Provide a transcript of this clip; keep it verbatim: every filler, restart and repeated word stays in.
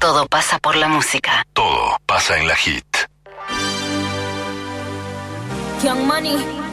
Todo pasa por la música. Todo pasa en la Hit. Young Money.